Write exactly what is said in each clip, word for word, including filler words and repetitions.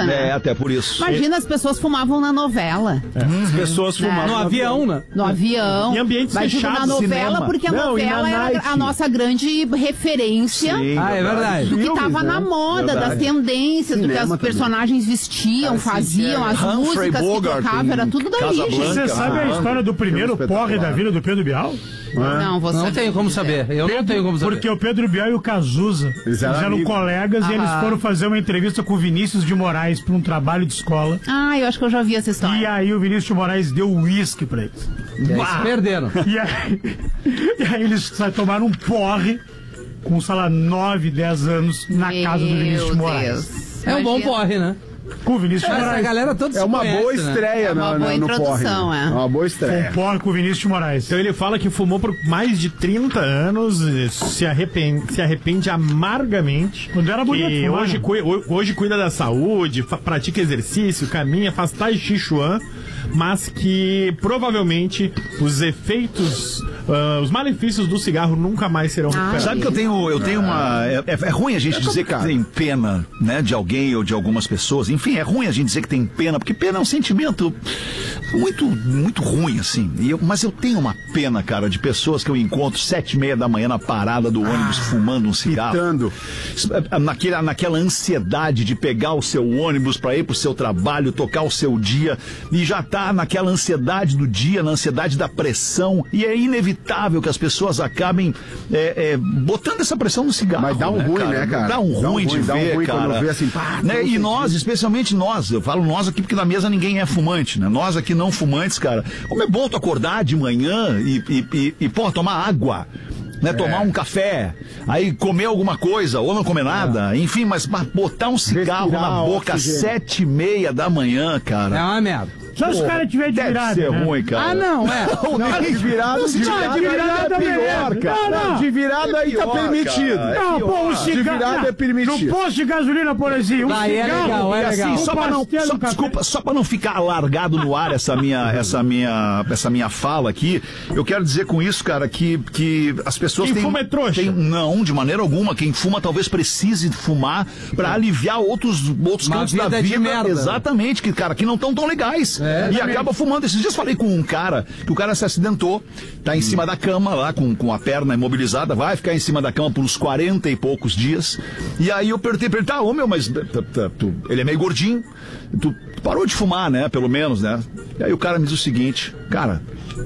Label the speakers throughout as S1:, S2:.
S1: coisa, né?
S2: É, até por isso.
S1: Imagina, as pessoas fumavam na novela.
S3: É. Uhum. As pessoas fumavam.
S4: No avião, né?
S1: No avião.
S3: Em ambientes
S1: Mas
S3: fechados,
S1: na novela,
S3: cinema.
S1: porque a
S3: Não,
S1: novela era a nossa grande referência.
S2: Sim,
S4: ah, é verdade.
S1: Do que
S5: Filmes,
S1: tava
S5: né?
S1: na moda,
S2: Verdade.
S1: das tendências, do que
S5: Cinema
S1: os personagens vestiam, faziam, as
S2: Humphrey
S1: músicas
S2: Bogart
S1: que tocavam,
S2: em
S1: era tudo daí,
S2: Casablanca.
S1: gente.
S5: Você sabe a história do primeiro porre da vida do Pedro Bial?
S1: Não, você
S4: Não tenho como saber. Eu não tenho como saber.
S5: Porque o Pedro Bial e o Cazuza
S6: Eles eram
S5: eram
S6: amigos.
S5: colegas e eles foram fazer uma entrevista com o Vinícius de Moraes para um trabalho de escola.
S1: Ah, eu acho que eu já vi essa história.
S5: E aí o Vinícius de Moraes deu uísque pra eles.
S4: E aí se perderam.
S5: E aí, e aí eles tomaram um porre com, sei lá, nove, dez anos na
S1: Meu
S5: casa do Vinícius de Moraes.
S1: Deus.
S4: É um bom
S1: Imagina.
S4: porre, né?
S5: Com o Vinícius de
S4: Essa
S5: Moraes.
S4: galera toda se
S6: É uma
S4: conhece,
S6: boa
S4: né?
S6: estreia
S1: É uma
S6: no,
S1: boa
S6: no, no
S1: introdução,
S6: porre.
S1: é.
S6: É uma boa
S5: Um
S6: estreia.
S5: porre com o Vinícius de Moraes.
S3: Então ele fala que fumou por mais de trinta anos, e se arrepende, se arrepende amargamente.
S5: Quando era bonito
S3: que
S5: fumar,
S3: hoje,
S5: né?
S3: cui- hoje cuida da saúde, fa- pratica exercício, caminha, faz tai chi chuan, mas que provavelmente os efeitos, ah, os malefícios do cigarro nunca mais serão recuperados.
S2: Sabe que eu tenho, eu tenho uma. É, é- é ruim a gente dizer que tem pena, né, de alguém ou de algumas pessoas. Enfim, é ruim a gente dizer que tem pena, porque pena é um sentimento muito, muito ruim, assim. E eu- mas eu tenho uma pena, cara, de pessoas que eu encontro sete e meia da manhã na parada do ônibus fumando um cigarro.
S6: Pitando.
S2: Naquela, naquela ansiedade de pegar o seu ônibus para ir pro seu trabalho, tocar o seu dia, e já tá naquela ansiedade do dia, na ansiedade da pressão, e é inevitável que as pessoas acabem é, é, botando essa pressão no cigarro.
S6: Mas dá um ruim, né, cara?
S2: Dá um
S6: Dá um
S2: ruim de
S6: ruim, dá um
S2: ver,
S6: ruim
S2: cara.
S6: quando vê assim, pá,
S2: né?
S6: não
S2: E
S6: sei
S2: nós,
S6: disso.
S2: especialmente nós, eu falo nós aqui porque na mesa ninguém é fumante, né? Nós aqui não fumantes, cara. Como é bom tu acordar de manhã e, e, e, e pô, tomar água. Né, tomar um café, aí comer alguma coisa, ou não comer nada, enfim, mas, mas botar um cigarro
S6: Respirar
S2: na boca às
S6: oxigênio.
S2: sete e meia da manhã,
S4: É
S2: cara.
S4: uma merda.
S5: Só se o cara tiver de
S2: Deve
S5: virada.
S2: ser
S5: né?
S2: ruim, cara.
S4: Ah, não, é.
S6: Não, de virada, de virada,
S5: de virada
S6: é pior,
S5: mesmo.
S6: cara.
S5: Não, não.
S6: De virada aí tá
S2: pior,
S6: permitido.
S2: cara.
S5: Não, pô, o
S6: De
S5: cigarro.
S6: virada
S5: não,
S6: é permitido.
S5: No posto de gasolina, por exemplo, um
S4: Vai, é
S5: cigarro.
S4: legal, é
S2: E assim,
S4: legal.
S2: só pra não,
S5: pastel,
S2: só,
S5: um café.
S2: desculpa, só pra não ficar largado no ar essa minha, essa minha, essa minha fala aqui, eu quero dizer com isso, cara, que, que as pessoas
S3: Quem
S2: têm,
S3: fuma é trouxa.
S2: têm- não, de maneira alguma. Quem fuma talvez precise fumar pra aliviar outros, outros
S4: Uma
S2: cantos da
S4: vida de
S2: vida.
S4: merda.
S2: Exatamente, que, cara, que não estão tão legais.
S4: É,
S2: e acaba fumando. Esses dias falei com um cara, que o cara se acidentou, tá em cima da cama lá, com, com a perna imobilizada, vai ficar em cima da cama por uns quarenta e poucos dias. E aí eu perguntei pra ele, tá, ô meu, mas t- t- tu- ele é meio gordinho, tu parou de fumar, né, pelo menos, né? E aí o cara me diz o seguinte, cara,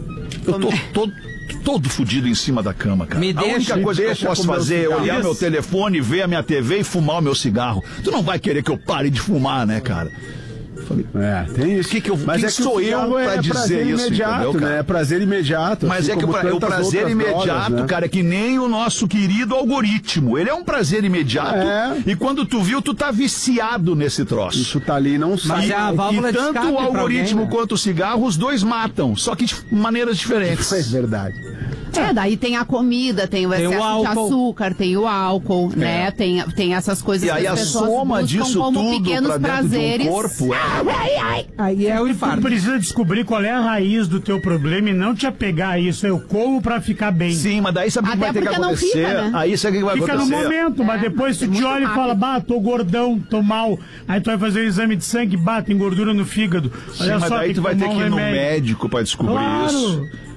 S2: eu tô todo, todo fudido em cima da cama, cara.
S4: Me
S2: a
S4: deixa,
S2: única
S4: me
S2: coisa que eu
S6: deixa
S2: posso
S6: com meu
S2: fazer é
S6: cigarro.
S2: olhar
S6: Isso.
S2: meu telefone, ver a minha T V e fumar o meu cigarro. Tu não vai querer que eu pare de fumar, né, cara? Falei,
S6: É, tem isso.
S2: Que que eu-
S6: Mas
S2: quem
S6: é que
S2: sou
S6: o
S2: eu
S6: cigarro
S2: pra
S6: é
S2: dizer
S6: prazer
S2: isso,
S6: imediato,
S2: entendeu, cara?
S6: né? É prazer imediato.
S2: Mas
S6: assim
S2: é que o,
S6: como
S2: pra- o
S6: tantas
S2: prazer
S6: outras
S2: imediato,
S6: drogas, né?
S2: cara, é que nem o nosso querido algoritmo. Ele é um prazer imediato.
S6: É.
S2: E quando tu viu, tu tá viciado nesse troço.
S6: Isso tá ali e não sai.
S4: Mas é a válvula
S2: E
S4: de
S2: tanto
S4: escape
S2: o
S4: pra
S2: algoritmo
S4: alguém, né?
S2: quanto o cigarro, os dois matam, só que de maneiras diferentes.
S6: É verdade.
S1: É, daí tem a comida, tem o
S4: Tem o
S1: excesso de
S4: álcool.
S1: açúcar, tem o álcool, né? Tem, tem essas coisas
S2: E aí
S1: que
S2: a
S1: as pessoas
S2: soma
S1: buscam
S2: disso
S1: como
S2: tudo
S1: pequenos
S2: pra dentro
S1: prazeres.
S2: do corpo é...
S4: Aí é o
S5: Tu
S4: infarto.
S5: precisa descobrir qual é a raiz do teu problema e não te apegar a isso. Eu como pra ficar bem.
S2: Sim, mas daí sabe o que
S1: Até
S2: vai ter que
S1: porque não
S2: acontecer?
S1: fica, né?
S2: Aí sabe o que vai
S5: Fica no
S2: acontecer?
S5: momento, mas
S1: É,
S5: depois tu
S1: é
S5: te
S1: muito
S5: olha e
S1: rápido.
S5: fala, bah, tô gordão, tô mal. Aí tu vai fazer o exame de sangue, bah, tem gordura no fígado.
S2: Sim,
S5: Olha
S2: mas
S5: só,
S2: daí
S5: tem
S2: tu vai ter
S5: tomar
S2: que
S5: um
S2: ir no
S5: remédio.
S2: médico pra descobrir isso.
S5: Claro.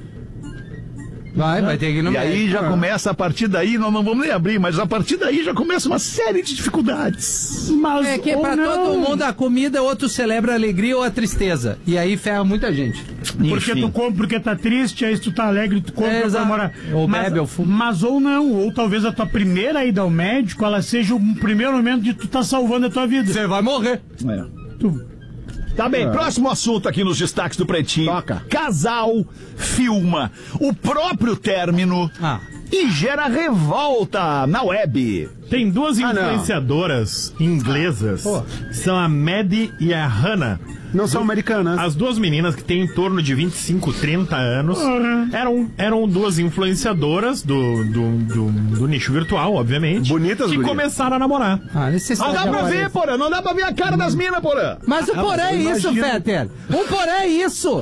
S4: Vai, vai ter que ir no
S2: E aí
S4: médico.
S2: já começa, a partir daí, nós não vamos nem abrir, mas a partir daí já começa uma série de dificuldades.
S5: Mas
S4: É que
S5: ou
S4: pra
S5: não.
S4: todo mundo a comida, outro celebra a alegria ou a tristeza. E aí ferra muita gente.
S5: Porque
S2: Enfim.
S5: tu come porque tá triste, aí se tu tá alegre, tu come
S4: É,
S5: pra
S4: exato.
S5: comemorar.
S4: Ou
S5: mas,
S4: bebe, ou fuma.
S5: Mas ou não, ou talvez a tua primeira ida ao médico, ela seja o primeiro momento de tu tá salvando a tua vida.
S4: Você vai morrer.
S2: É.
S5: Tu-
S2: Tá bem, próximo assunto aqui nos destaques do Pretinho.
S6: Toca.
S2: Casal filma o próprio término
S4: Ah.
S2: e gera revolta na web.
S3: Tem duas
S6: Ah, não.
S3: influenciadoras inglesas, são a Maddie e a Hannah.
S6: Não são americanas.
S3: As duas meninas que têm em torno de vinte e cinco, trinta anos eram, eram duas influenciadoras do, do, do, do nicho virtual, obviamente.
S6: Bonitas,
S3: que
S6: gurias.
S3: começaram a namorar.
S4: Ah,
S2: Não
S4: necessidade
S2: dá
S4: de
S2: pra
S4: aparecer.
S2: ver, porra, não dá pra ver a cara das minas, porra.
S4: Mas o porém é isso,
S6: imagino.
S4: Fetter. O porém é isso.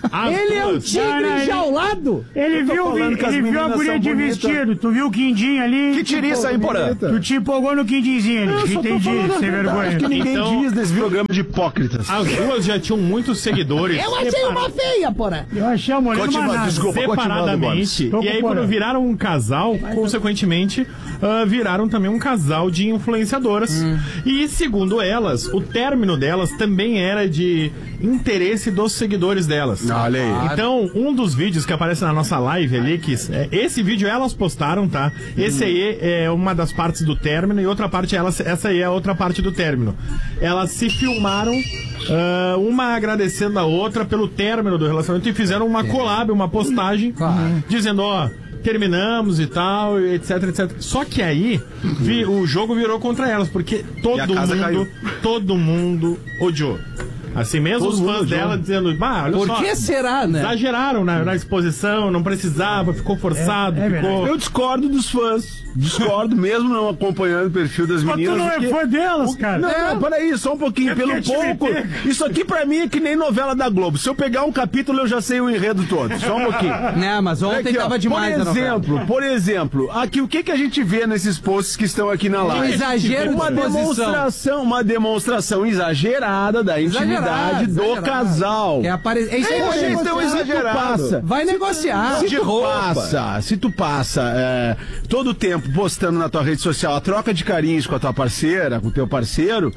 S3: As
S7: Ele é um
S3: duas.
S7: tigre
S5: Não, não, ele-
S7: enjaulado.
S5: Ele
S6: tô
S5: viu,
S6: falando que as
S5: ele viu a
S6: meninas
S5: guria
S6: são
S5: de
S6: bonitas.
S5: vestido. Tu viu o quindim ali?
S2: Que tiriça, hein, Porã?
S5: Tu te empolgou no quindinzinho ali.
S6: Eu só tô
S5: Entendi,
S6: falando a
S5: sem
S6: verdade,
S5: vergonha.
S6: que ninguém
S3: Então-
S6: diz nesse programa de hipócritas.
S3: As duas já tinham muitos seguidores.
S7: Eu achei uma feia, porra.
S5: Eu achei a mulher
S2: Continua,
S5: manada.
S2: desculpa.
S3: Separadamente.
S5: Tô
S3: E aí,
S5: com
S3: quando
S5: porã.
S3: viraram um casal, consequentemente, ah, viraram também um casal de influenciadoras. E, segundo elas, o término delas também era de interesse dos seguidores delas.
S6: Olha aí.
S3: Então, um dos vídeos que aparece na nossa live ali, que é, esse vídeo elas postaram, tá? Esse aí é uma das partes do término e outra parte, elas, essa aí é a outra parte do término. Elas se filmaram, ah, uma agradecendo a outra pelo término do relacionamento e fizeram uma collab, uma postagem, dizendo, ó, terminamos e tal, etc, etcétera. Só que aí, vi- o jogo virou contra elas, porque todo
S6: E a casa
S3: mundo,
S6: caiu.
S3: todo mundo odiou. Assim mesmo,
S6: Todo
S3: os
S6: mundo
S3: fãs
S6: odiou.
S3: dela dizendo, bah, olha
S4: Por
S3: só.
S4: que será, né?
S3: Exageraram na, na exposição, não precisava, ficou forçado,
S5: É- é
S3: ficou.
S6: Eu discordo dos fãs. Discordo, mesmo não acompanhando o perfil das
S5: Mas tu
S6: meninas.
S5: não é
S6: porque-
S5: fã delas, cara.
S6: Não, não, peraí, só um pouquinho.
S5: É
S6: Pelo
S5: porque te
S6: pouco.
S5: meter.
S6: Isso aqui pra mim é que nem novela da Globo. Se eu pegar um capítulo, eu já sei o enredo todo. Só um pouquinho.
S4: Né, mas ontem
S6: Aqui, ó,
S4: tava demais a
S6: Por
S4: novela.
S6: exemplo, por exemplo, aqui o que, que a gente vê nesses posts que estão aqui na live?
S4: exagero de
S6: uma
S4: exposição.
S6: demonstração, uma demonstração exagerada da intimidade
S4: Exagerado,
S6: do
S4: exagerado.
S6: casal.
S4: É, apare... é isso aí,
S2: Eu achei
S4: você-
S2: tão
S6: Se tu
S2: exagerado.
S6: passa,
S4: Vai negociar.
S6: se
S2: de
S6: tu
S2: roupa.
S6: passa, se tu passa é, todo o tempo postando na tua rede social a troca de carinhos com a tua parceira, com o teu parceiro,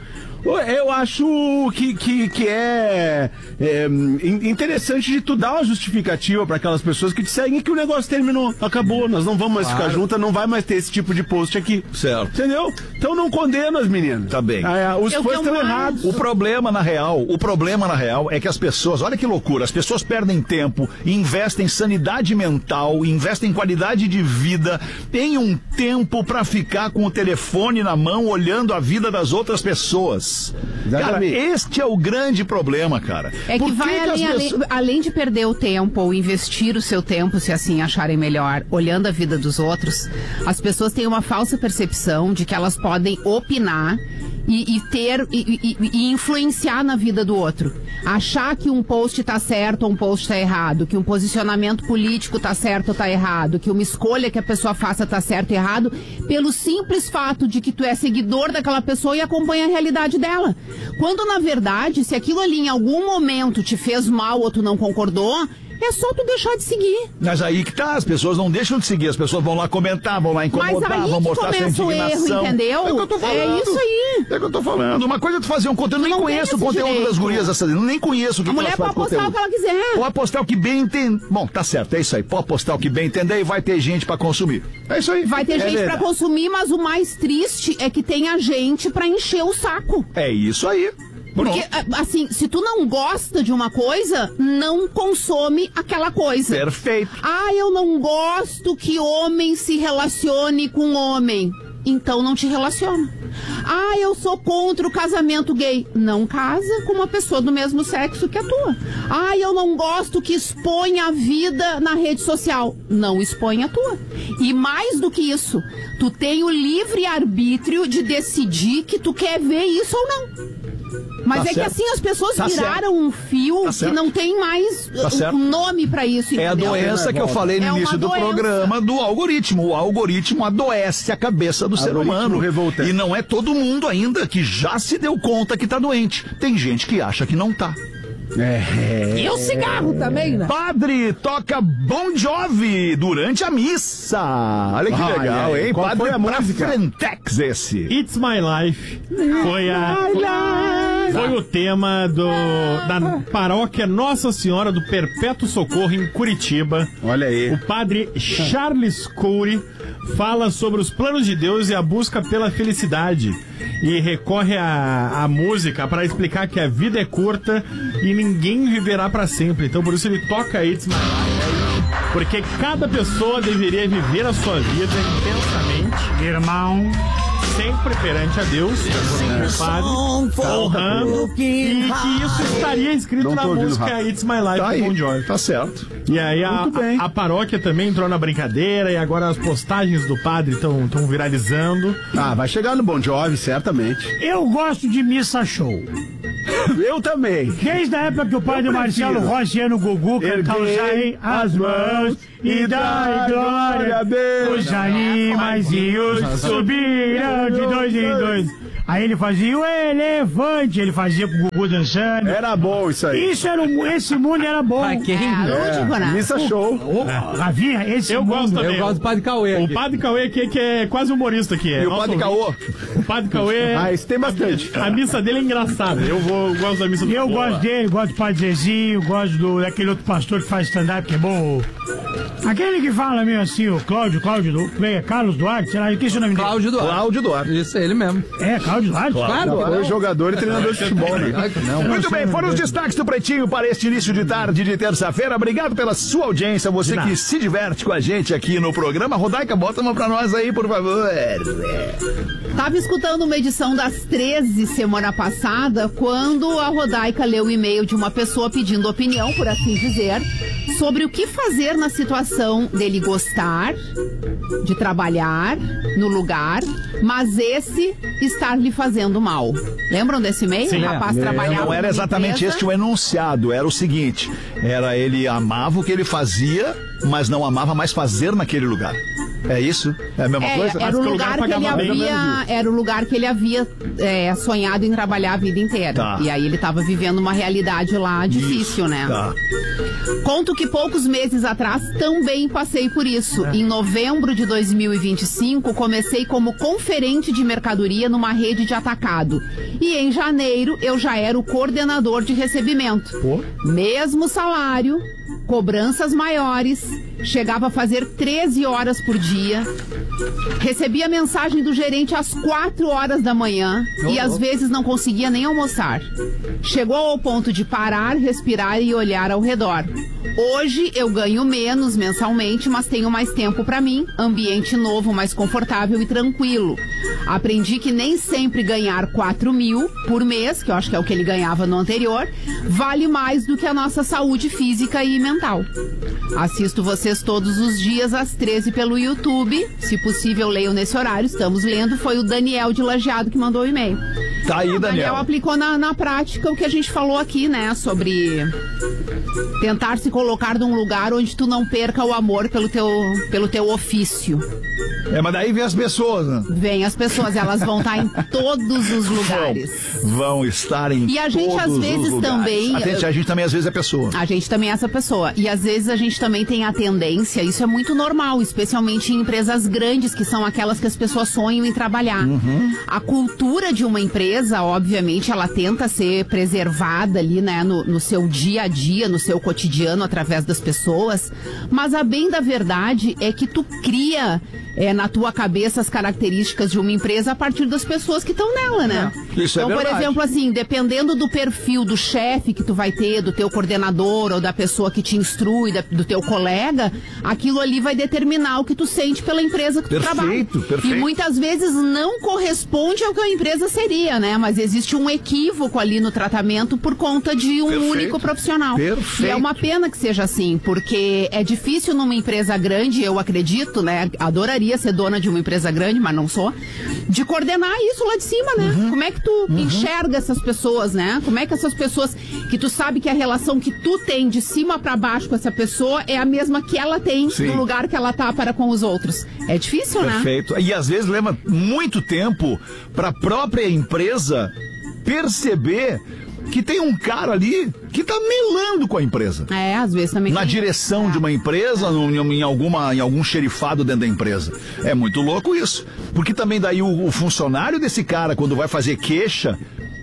S6: eu acho que, que, que é, é in- interessante de tu dar uma justificativa para aquelas pessoas que te seguem que o negócio terminou, acabou, nós não vamos mais ficar juntas, não vai mais ter esse tipo de post aqui.
S2: Certo.
S6: Entendeu? Então não condena as meninas.
S2: Tá bem.
S6: É, os
S1: Eu
S6: fãs
S1: tenho
S6: estão
S1: mais.
S6: errados.
S2: O problema, na real, o problema, na real, é que as pessoas, olha que loucura, as pessoas perdem tempo, investem em sanidade mental, investem em qualidade de vida, têm um tempo pra ficar com o telefone na mão, olhando a vida das outras pessoas. Cara,
S6: Exatamente.
S2: este é o grande problema, cara.
S1: É que
S2: Por
S1: vai
S2: as
S1: além, além,
S2: pessoas-
S1: além de perder o tempo ou investir o seu tempo, se assim acharem melhor, olhando a vida dos outros, as pessoas têm uma falsa percepção de que elas podem opinar e, e ter e, e- e influenciar na vida do outro. Achar que um post tá certo ou um post tá errado, que um posicionamento político tá certo ou tá errado, que uma escolha que a pessoa faça tá certo ou errado, pelo simples fato de que tu é seguidor daquela pessoa e acompanha a realidade dela. Quando, na verdade, se aquilo ali em algum momento te fez mal ou tu não concordou, é só tu deixar de seguir.
S2: Mas aí que tá, as pessoas não deixam de seguir, as pessoas vão lá comentar, vão lá
S1: Mas
S2: incomodar,
S1: aí
S2: vão
S1: que
S2: mostrar sua
S1: começa o
S2: indignação.
S1: erro, entendeu?
S2: É o que eu tô falando.
S1: É isso aí.
S2: É o que eu tô falando. Uma coisa é tu fazer um conteúdo, eu nem
S1: não tem
S2: conheço o
S1: esse
S2: conteúdo
S1: direito.
S2: das gurias dessa, eu nem conheço o que
S1: A
S2: que
S1: mulher
S2: elas
S1: pode
S2: fazem
S1: postar o
S2: conteúdo.
S1: que ela quiser.
S2: Pode postar o que bem entender. Bom, tá certo, é isso aí. Pode postar o que bem entender e vai ter gente pra consumir. É isso aí.
S1: Vai ter
S2: É
S1: gente pra
S2: verdade.
S1: consumir, mas o mais triste é que tenha gente pra encher o saco.
S2: É isso aí.
S1: Porque,
S2: Pronto.
S1: a- assim, se tu não gosta de uma coisa, não consome aquela coisa.
S2: Perfeito.
S1: Ah, eu não gosto que homem se relacione com homem. Então não te relaciona. Ah, eu sou contra o casamento gay. Não casa com uma pessoa do mesmo sexo que a tua. Ah, eu não gosto que exponha a vida na rede social. Não expõe a tua. E mais do que isso, tu tem o livre arbítrio de decidir que tu quer ver isso ou não. Mas
S2: Tá
S1: é
S2: certo.
S1: que assim as pessoas
S2: Tá
S1: viraram um fio
S2: Tá
S1: que
S2: certo.
S1: não tem mais
S2: Tá
S1: uh,
S2: certo.
S1: um nome pra isso.
S2: É a
S1: entendeu?
S2: doença que eu falei no
S1: É uma
S2: início do
S1: doença.
S2: programa do algoritmo. O algoritmo adoece a cabeça do ser
S6: Algoritmo
S2: humano.
S6: revoltante.
S2: E não é todo mundo ainda que já se deu conta que tá doente. Tem gente que acha que não tá.
S7: E o cigarro também, né?
S2: Padre toca Bon Jovi durante a missa. Olha que
S6: Olha
S2: legal,
S6: aí.
S2: hein?
S6: Qual
S2: Padre
S6: foi a
S2: pra
S6: música?
S2: Frentex esse.
S3: It's My Life foi a foi o tema do da paróquia Nossa Senhora do Perpétuo Socorro em Curitiba.
S6: Olha aí.
S3: O padre Charles Cury fala sobre os planos de Deus e a busca pela felicidade e recorre à, à música para explicar que a vida é curta e ninguém viverá para sempre. Então por isso ele toca It's My Life, porque cada pessoa deveria viver a sua vida intensamente,
S5: Irmão.
S3: sempre perante a Deus, como o padre, honrando, e que isso estaria escrito
S6: Não
S3: na
S6: tô ouvindo
S3: música
S6: rápido.
S3: It's My Life
S2: Tá
S3: do Bon
S2: aí,
S3: Jovi.
S2: tá certo.
S3: E aí a,
S6: Muito bem.
S3: a, a paróquia também entrou na brincadeira e agora as postagens do padre estão viralizando.
S6: Ah, vai chegar no Bon Jovi, certamente.
S5: Eu gosto de missa show.
S6: Eu também.
S5: Desde a época que o pai do Marcelo Rossi ia no Gugu cantar o Jair as mãos e dai glória a Deus. Os animaizinhos subiram de dois em dois. Aí ele fazia o elefante, ele fazia com o Gugu dançando.
S6: Era bom isso aí.
S5: Isso era um, esse mundo era bom.
S4: Pra quem?
S1: É, lúdico, né?
S6: Missa show.
S5: Ô, Ravinha, esse
S3: Eu
S5: mundo...
S3: gosto também.
S4: Eu gosto do Padre Cauê.
S3: O
S4: aqui.
S3: Padre Cauê aqui, que é quase humorista aqui. É
S2: E o
S3: nosso
S2: Padre
S3: ouvinte.
S2: Caô?
S3: O Padre Cauê...
S6: Ah, isso tem bastante.
S3: A missa dele é engraçada. Eu, vou, eu gosto da missa do
S5: Eu
S3: Boa.
S5: gosto dele, gosto do Padre Zezinho, gosto do, daquele outro pastor que faz stand-up, que é bom. Aquele que fala meio assim, o Cláudio, Cláudio, Du- é, Carlos Duarte, sei lá, que é o nome dele?
S4: Cláudio Duarte.
S2: Cláudio Duarte.
S4: Isso, é ele mesmo.
S5: É, Cláudio Duarte?
S4: Claro.
S6: Foi jogador e treinador de futebol, né?
S4: Não.
S2: Muito bem, foram os destaques do Pretinho para este início de tarde de terça-feira. Obrigado pela sua audiência, você que se diverte com a gente aqui no programa. Rodaica, bota uma pra nós aí, por favor.
S1: Tava escutando uma edição das treze semana passada, quando a Rodaica leu o e-mail de uma pessoa pedindo opinião, por assim dizer, sobre o que fazer na situação dele gostar de trabalhar no lugar, mas esse estar lhe fazendo mal. Lembram desse e-mail?
S3: Sim,
S1: o rapaz
S2: É,
S1: trabalhava
S2: não era
S1: numa
S2: exatamente
S1: empresa.
S2: este o enunciado, era o seguinte: era ele amava o que ele fazia, mas não amava mais fazer naquele lugar. É isso? É a mesma
S1: É,
S2: coisa?
S1: era o
S3: que o
S1: lugar
S3: lugar
S1: que ele
S3: pagava bem,
S1: havia, era o lugar que ele havia é, sonhado em trabalhar a vida inteira.
S2: Tá.
S1: E aí ele estava vivendo uma realidade lá difícil, né?
S2: Tá.
S1: Conto que poucos meses atrás também passei por isso. Em novembro de dois mil e vinte e cinco, comecei como conferente de mercadoria numa rede de atacado. E em janeiro eu já era o coordenador de recebimento. Mesmo salário, cobranças maiores, chegava a fazer treze horas por dia. Recebia mensagem do gerente às quatro horas da manhã e às vezes não conseguia nem almoçar. Chegou ao ponto de parar, respirar e olhar ao redor. Hoje eu ganho menos mensalmente, mas tenho mais tempo para mim, ambiente novo, mais confortável e tranquilo. Aprendi que nem sempre ganhar quatro mil por mês, que eu acho que é o que ele ganhava no anterior, vale mais do que a nossa saúde física e mental. Assisto vocês todos os dias às treze pelo YouTube. Se possível, leio nesse horário. Estamos lendo. Foi o Daniel de Lajeado que mandou o e-mail.
S2: Tá aí,
S1: O Daniel
S2: Daniel.
S1: aplicou na, na prática o que a gente falou aqui, né? Sobre tentar se colocar num lugar onde tu não perca o amor pelo teu, pelo teu ofício.
S2: É, mas daí vem as pessoas, né?
S1: Vem as pessoas, elas vão estar em todos os lugares.
S2: Vão estar em
S1: E a gente,
S2: todos
S1: às
S2: os
S1: vezes,
S2: lugares.
S1: também-
S2: A gente, a gente também às vezes é pessoa.
S1: A gente também é essa pessoa. E às vezes a gente também tem a tendência, isso é muito normal, especialmente em empresas grandes, que são aquelas que as pessoas sonham em trabalhar. A cultura de uma empresa, obviamente, ela tenta ser preservada ali, né, no, no seu dia a dia, no seu cotidiano, através das pessoas. Mas a bem da verdade é que tu cria é, na tua cabeça as características de uma empresa a partir das pessoas que estão nela, né?
S2: Isso é
S1: Então, por
S2: verdade.
S1: exemplo, assim, dependendo do perfil do chefe que tu vai ter, do teu coordenador ou da pessoa que te instrui, da- do teu colega, aquilo ali vai determinar o que tu sente pela empresa que tu
S2: Perfeito,
S1: trabalha.
S2: perfeito.
S1: E muitas vezes não corresponde ao que a empresa seria, né? Mas existe um equívoco ali no tratamento por conta de um
S2: Perfeito.
S1: único profissional.
S2: Perfeito.
S1: E é uma pena que seja assim, porque é difícil numa empresa grande, eu acredito, né? Adoraria ser dona de uma empresa grande, mas não sou, de coordenar isso lá de cima, né?
S2: Uhum.
S1: Como é que tu enxerga essas pessoas, né? Como é que essas pessoas que tu sabe que a relação que tu tem de cima pra baixo com essa pessoa é a mesma que ela tem
S2: Sim.
S1: no lugar que ela tá para com os outros? É difícil, né?
S2: Perfeito. E às vezes leva muito tempo para a própria empresa perceber que tem um cara ali que tá melando com a empresa.
S1: É, às vezes também.
S2: Na
S1: tem-
S2: direção
S1: é.
S2: de uma empresa, no- em, alguma, em algum xerifado dentro da empresa. É muito louco isso. Porque também daí o, o funcionário desse cara, quando vai fazer queixa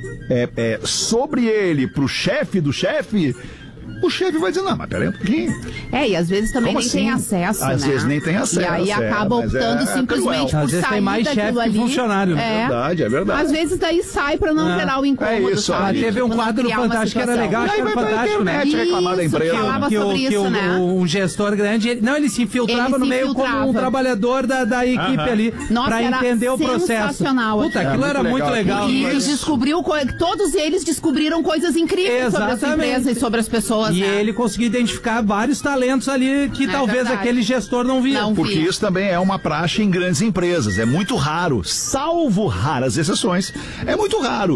S2: é, é, sobre ele pro chefe do chefe, o chefe vai dizer, não, mas peraí um pouquinho.
S1: É, e às vezes também
S2: Como
S1: nem
S2: assim?
S1: tem acesso,
S2: Às
S1: né?
S2: vezes nem tem acesso,
S1: E aí
S2: é,
S1: acaba
S2: mas
S1: optando
S2: é
S1: simplesmente
S2: cruel.
S1: por
S4: Às vezes
S1: sair
S4: tem mais
S1: daquilo
S4: chefe que
S1: ali.
S4: funcionário, né?
S1: É.
S2: Verdade, é verdade.
S1: Às vezes daí sai pra não
S4: É.
S1: gerar o incômodo,
S2: É isso,
S1: sabe?
S2: ah,
S4: teve um
S1: Tipo, não
S4: quadro no
S1: criar uma
S4: Fantástico que era
S1: situação.
S4: legal, acho
S2: Aí
S4: que era
S2: vai pra
S4: fantástico, né?
S2: internet reclamar da
S1: Isso,
S2: empresa.
S1: falava
S4: que o,
S1: sobre
S4: que
S1: isso,
S4: o,
S1: né?
S4: um gestor grande, ele, não, ele se infiltrava
S1: Ele
S4: no
S1: se
S4: meio
S1: infiltrava.
S4: como um trabalhador da, da equipe
S3: Aham.
S4: ali,
S1: Nossa,
S4: pra
S1: era
S4: entender o processo.
S1: sensacional
S4: Puta,
S1: aquilo.
S4: aquilo
S6: É,
S4: era
S6: muito
S4: muito
S6: legal.
S4: legal.
S1: E
S4: mas-
S1: ele descobriu, co- todos eles descobriram coisas incríveis sobre essa
S4: Exatamente.
S1: empresa e sobre as pessoas,
S4: E
S1: né?
S4: ele conseguiu identificar vários talentos ali que
S1: É
S4: talvez
S1: verdade.
S4: aquele gestor não via.
S1: Não.
S2: Porque
S1: Sim.
S2: isso também é uma praxe em grandes empresas. É muito raro, salvo raras exceções, é muito raro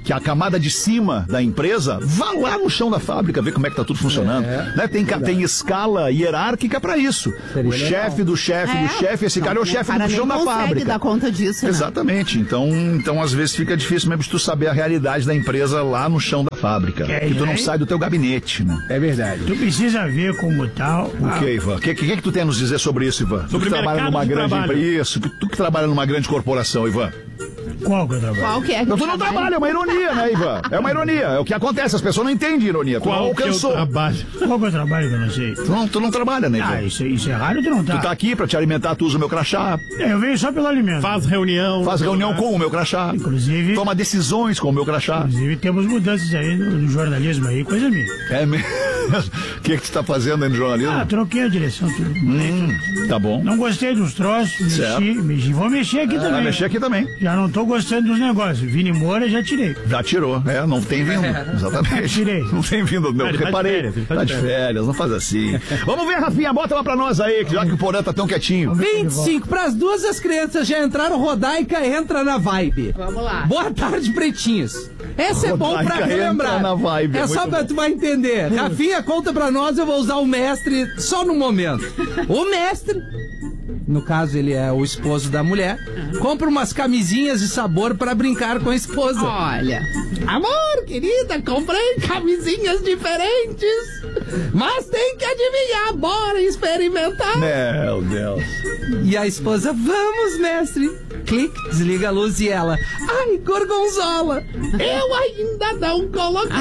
S2: que é a camada de cima da empresa, vá lá no chão da fábrica ver como é que tá tudo funcionando. É, né? Tem, tem escala hierárquica para isso. Seria o chefe do chefe é. do chefe, esse cara não, é o chefe do chão da fábrica.
S1: Dar conta disso, né?
S2: Exatamente. Então, então, às vezes fica difícil mesmo de tu saber a realidade da empresa lá no chão da fábrica. Que, que tu não sai do teu gabinete, né?
S6: É verdade.
S5: Tu precisa ver como tal.
S2: O que, Ivan? O que, que, que tu tem a nos dizer sobre isso, Ivan?
S3: Sobre
S2: tu que trabalha numa grande empresa. Isso, tu que trabalha numa grande corporação, Ivan.
S5: Qual que é o trabalho?
S1: Qual que é?
S2: Que não, tu não trabalha, é uma ironia, né, Ivan? É uma ironia. É o que acontece, as pessoas não entendem ironia. Tu
S3: Qual
S2: não alcançou.
S3: Que é o trabalho?
S5: Qual que é o trabalho que eu não sei?
S2: Tu não, tu não trabalha, né, Ivan?
S5: Ah, isso, isso é raro, tu não tá.
S2: Tu tá aqui pra te alimentar, tu usa o meu crachá.
S5: É, eu venho só pelo alimento.
S3: Faz reunião.
S2: Faz reunião com o meu crachá.
S5: Inclusive.
S2: Toma decisões com o meu crachá.
S5: Inclusive, temos mudanças aí no, no jornalismo aí, coisa minha.
S2: É mesmo? O que, que tu tá fazendo aí no jornalismo?
S5: Ah, troquei a direção, tudo.
S2: Hum, tá bom.
S5: Não gostei dos troços, mexi, mexi. Vou mexer aqui
S2: é,
S5: também.
S2: Vai mexer aqui também.
S5: Já não tô gostando dos negócios. Vini Moura já tirei.
S2: Já tirou, é, não tem vindo. Exatamente.
S5: Tirei.
S2: Não tem vindo, não.
S3: Ah,
S2: Reparei.
S3: Tá de férias,
S2: tá de férias, não faz assim. Vamos ver, Rafinha, bota lá pra nós aí, já que o Porã tá tão quietinho.
S4: vinte e cinco pras duas, as crianças já entraram, Rodaica entra na vibe.
S1: Vamos lá.
S4: Boa tarde, pretinhos. Esse é bom pra
S2: Rodaica
S4: relembrar.
S2: entra na vibe,
S4: é
S2: é
S4: só
S2: muito
S4: pra
S2: bom.
S4: tu vai entender. Rafinha, conta pra nós, eu vou usar o mestre só no momento. O mestre, no caso ele é o esposo da mulher, compra umas camisinhas de sabor pra brincar com a esposa.
S1: Olha.
S7: Amor, querida, comprei camisinhas diferentes. Mas tem que adivinhar, bora experimentar.
S2: Meu Deus.
S4: E a esposa, vamos, mestre. Clique, desliga a luz e ela, ai, gorgonzola.
S7: Eu ainda não coloquei.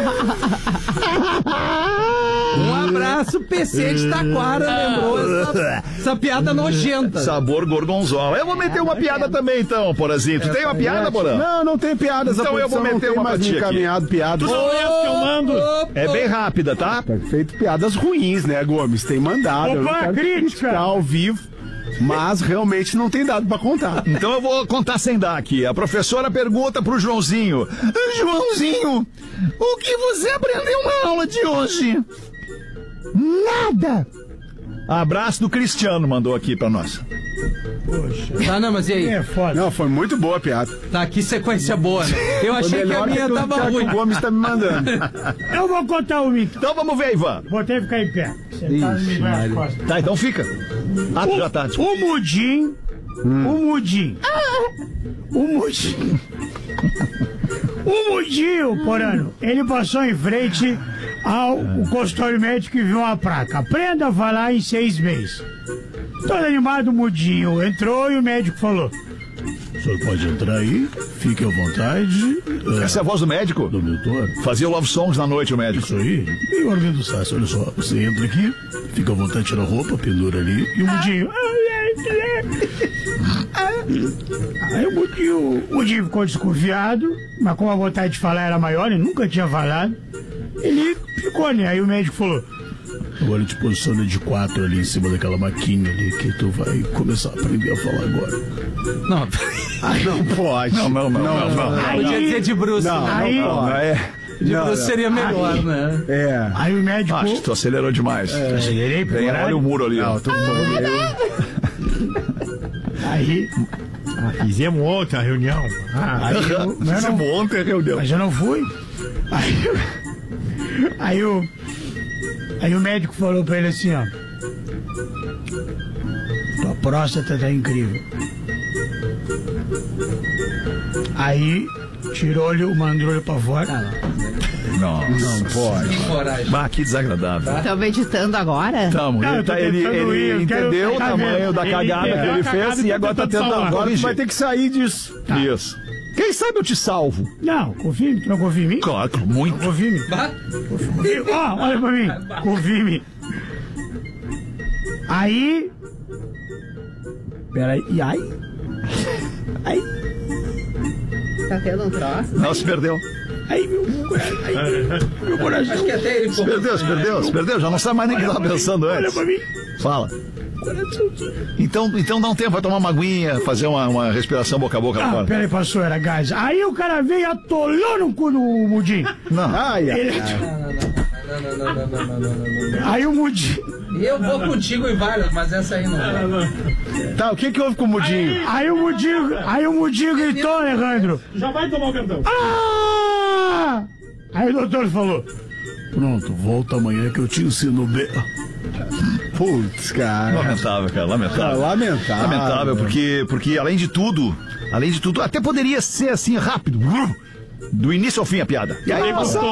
S4: Um abraço, P C de Taquara, lembrou essa, essa piada nojenta.
S2: Sabor gorgonzola. Eu vou meter uma piada também, então, Porazinho. Tu tem uma piada, Porã?
S6: Não, não tem piadas.
S2: Então
S6: a
S2: eu vou
S6: produção
S2: meter
S6: não tem
S2: uma
S6: mais
S2: pra ti aqui.
S6: encaminhado piadas.
S3: Tu não é o que eu mando.
S2: É bem rápida, tá?
S6: Tá feito piadas ruins, né, Gomes? Tem mandado. Eu não
S5: Opa,
S6: quero
S5: crítica.
S6: criticar ao vivo, mas realmente não tem dado pra contar.
S2: Então eu vou contar sem dar aqui. A professora pergunta pro Joãozinho: Joãozinho, o que você aprendeu na aula de hoje? Nada. Abraço do Cristiano mandou aqui pra nós.
S5: Poxa.
S4: Tá, não, mas e aí?
S5: É foda.
S6: Não, foi muito boa a piada.
S4: Tá, que sequência boa, né? Eu achei que a minha
S6: que
S4: tava
S6: o,
S4: ruim.
S6: que o Gomes tá me mandando.
S5: Eu vou contar o mito.
S2: Então vamos ver, Ivan.
S5: Vou ter que ficar em pé. Sentado
S6: Ixi,
S5: me vai
S6: Maria.
S5: as costas.
S2: Tá, então fica. Ah, tu já tá.
S5: O Mudim. O Mudim. O Mudim. O Mudim, Porano, ele passou em frente ao o consultório médico e viu uma placa. Aprenda a falar em seis meses. Todo animado, o Mudinho entrou e o médico falou: o senhor pode entrar aí, fique à vontade.
S2: Essa é a voz do médico?
S5: Do doutor.
S2: Fazia o Love Songs na noite, o médico.
S5: Isso aí, meio Arlindo Sassi, olha só, você entra aqui, fica à vontade, tira a roupa, pendura ali, e o Mudinho. Aí o Mudinho, o Mudinho ficou desconfiado, mas como a vontade de falar era maior, ele nunca tinha falado, ele ficou, né? Aí o médico falou: agora te posiciona de quatro ali em cima daquela maquinha ali que tu vai começar a aprender a falar agora.
S4: Não,
S6: Não pode.
S2: Não, não, não, não, não.
S5: Aí,
S4: podia dizer de Bruce.
S6: Não,
S4: né?
S5: aí,
S2: Não, é.
S4: De
S6: Não,
S4: Bruce
S6: não.
S4: seria melhor, né?
S6: É.
S5: aí o médico.
S2: Acho que tu acelerou demais.
S5: Acelerei pro
S2: Vem,
S5: horário.
S2: olha o muro ali. ó.
S5: Aí,
S3: Fizemos ontem a reunião.
S5: ah, aí eu, mas eu
S2: Fizemos
S5: não,
S2: ontem a reunião.
S5: mas eu não fui. Aí, aí o aí o médico falou pra ele assim, ó: tua próstata tá incrível. Aí tirou-lhe o mandou-lhe pra fora.
S2: Não, não pode.
S4: Que coragem.
S2: Bah, que desagradável.
S1: Estão meditando agora?
S2: Tamo,
S5: Não,
S2: ele,
S5: eu tô
S2: tá, ele,
S5: tentando
S2: ele
S5: ir, eu quero-
S2: entendeu o
S5: tá
S2: tamanho
S5: vendo?
S2: da
S5: Ele
S2: cagada que
S5: entendeu
S2: ele
S5: a cagada
S2: fez
S5: e
S2: e
S5: tá
S2: agora tá
S5: tentando
S2: tentando
S5: salvar.
S6: Agora tu
S2: corrigir.
S6: vai ter que sair disso.
S2: Isso. Quem sabe eu te salvo.
S5: Não, confia em mim. Tu não confia em mim?
S2: Claro, muito.
S5: Confia em mim. E, ó, olha pra mim. Confia em mim. Aí. Peraí. E aí? Aí.
S1: Tá tendo um troço?
S2: Não, se perdeu.
S5: Aí, meu coração. Aí, meu coração.
S4: Acho que até ele
S2: Se perdeu, se perdeu, se perdeu. Já não sabe mais nem o que tava pensando
S5: Olha
S2: antes.
S5: pra mim.
S2: Fala. Então, então dá um tempo, vai tomar uma aguinha, fazer uma, uma respiração boca a boca lá
S5: Ah,
S2: fora.
S5: peraí, passou, era gás. Aí o cara veio e atolou no cu do Mudim.
S2: Não.
S6: Ai, ai,
S5: Ele-
S6: ai.
S5: Aí o Mudim.
S4: Eu vou contigo em várias, mas essa aí não.
S6: Tá, o que que houve com o Mudinho?
S5: Aí o Mudim. Aí o Mudim gritou, Alejandro.
S3: Já vai tomar o cartão.
S5: Ah! Aí o doutor falou, pronto, volta amanhã que eu te ensino bem.
S6: Putz, cara.
S2: Lamentável, cara, lamentável.
S6: Ah, lamentável.
S2: Lamentável, porque, porque além de tudo, além de tudo, até poderia ser assim rápido, do início ao fim a piada. E aí,
S3: Aí,
S2: passar.